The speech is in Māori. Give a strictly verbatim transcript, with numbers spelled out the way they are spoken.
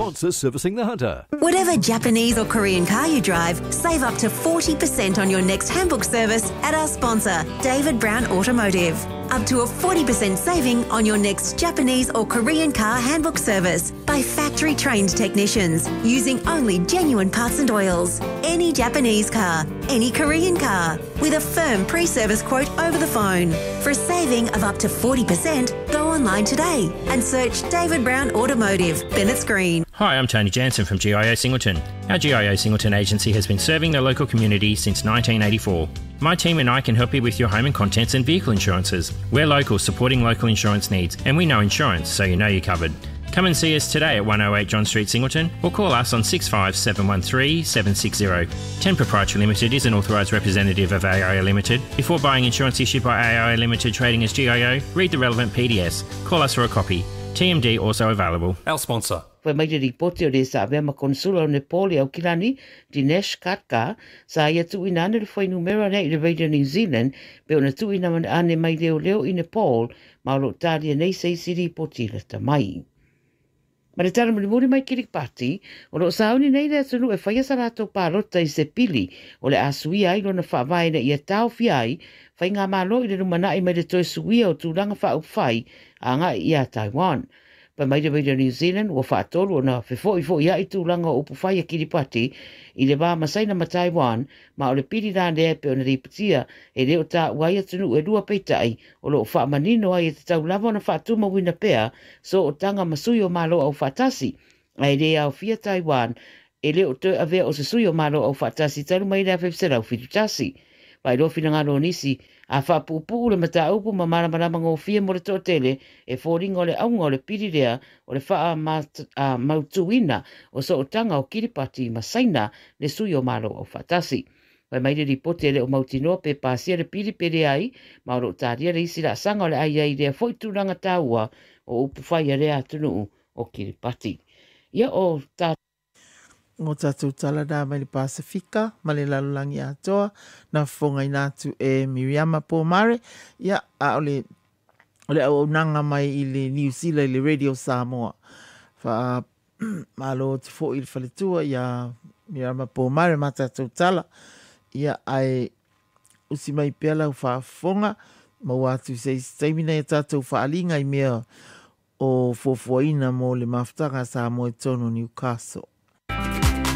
sponsor servicing the Hunter. Whatever Japanese or Korean car you drive, save up to forty percent on your next handbook service at our sponsor, David Brown Automotive. Up to a forty percent saving on your next Japanese or Korean car handbook service by factory-trained technicians using only genuine parts and oils. Any Japanese car, any Korean car, with a firm pre-service quote over the phone. For a saving of up to forty percent, go online today and search David Brown Automotive, Bennett's Green. Hi, I'm Tony Jansen from G I O Singleton. Our G I O Singleton agency has been serving the local community since nineteen eighty-four. My team and I can help you with your home and contents and vehicle insurances. We're local, supporting local insurance needs, and we know insurance, so you know you're covered. Come and see us today at one oh eight John Street, Singleton, or call us on six five seven one three seven six zero. ten Proprietary Limited is an authorised representative of A I O Limited. Before buying insurance issued by A I O Limited trading as G I O, read the relevant P D S. Call us for a copy. T M D also available. Our sponsor. Fai mai te ripoti o le sa avea ma konsula o Nepal au kilani, Dinesh Katka, sa ia tu ina ane le fai numera nei le Radio New Zealand, pe ona tu ina man ane mai leo leo i Nepal, ma lo talia nei sei si ripoti le tamai. Ma le tala muri mai kiri pati, o lo sauni nei le atunu e fai asa rato pārota i se pili, o le asui ai lo na whaavai na ia tau fiai, fai ngā malo i le rumanai mai le toi suia o tūranga wha fai, a ngā ia Taiwan. Pa mai te Radio New Zealand, ua whaatolu o na whifo i fo ia i tūranga o upuwhai a Kiripati, i le wā masaina ma Taiwan, ma o le piri rāne e pe o na ripatia, e leo tā uai atunu e lua peitai, o lo wha manino ai e te tau lava na whaatuma wina pea, so o tanga masui o malo au whaatasi, ai le au fia Taiwan, e leo te avea o se sui o malo au whaatasi, talu mai rea whewsera au whitutasi. Pai rofi na ngaro nisi, a whapupu le mata upu ma maramarama ngō fia mo le tōtele e fōringa o le aunga o le pirirea o le wha a mautuina o so o tanga o Kiripati ma saina le sui o malo o whatasi. Pai mai le ripote le o mautinoa pe pāsia le piripere ai, ma o lo tāria le isi la sanga o le ai ai rea whoituranga tāua o upu whai a rea atunu o Kiripati. Ia o tā ngō tātou tala nā mai le Pasifika, ma le lalulangi atoa, na whongai nātu e Miriama Pomare, ia a ole, ole au nanga mai i le New Zealand, le Radio Samoa. Wha malo te fo i le whaletua, ia Miriama Pomare, ma tātou tala, ia ai usi mai pēla u wha whonga, ma wātu se staimina e tātou whaalinga i mea o fofuaina mo le mafutanga Samoa e tono Newcastle.